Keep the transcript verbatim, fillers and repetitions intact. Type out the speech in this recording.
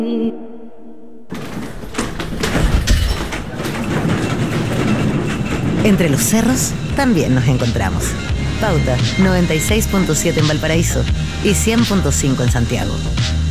Entre los cerros también nos encontramos. Pauta noventa y seis punto siete en Valparaíso y cien punto cinco en Santiago.